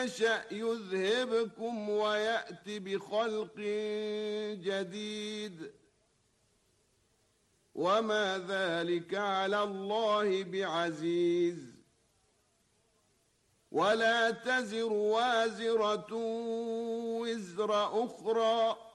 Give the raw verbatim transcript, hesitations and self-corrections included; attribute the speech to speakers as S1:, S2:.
S1: يشأ يذهبكم ويأت بخلق جديد وما ذلك على الله بعزيز ولا تزر وازرة وزر أخرى